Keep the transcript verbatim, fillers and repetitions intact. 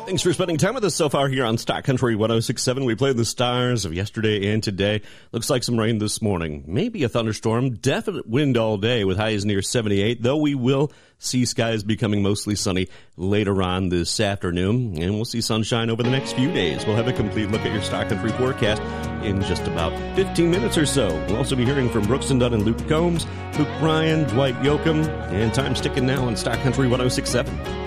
Thanks for spending time with us so far here on Stock Country one oh six point seven. We played the stars of yesterday and today. Looks like some rain this morning. Maybe a thunderstorm. Definite wind all day with highs near seventy-eight, though we will see skies becoming mostly sunny later on this afternoon, and we'll see sunshine over the next few days. We'll have a complete look at your Stock Country forecast in just about fifteen minutes or so. We'll also be hearing from Brooks and Dunn and Luke Combs, Luke Bryan, Dwight Yoakam, and time's ticking now on Stock Country one oh six point seven.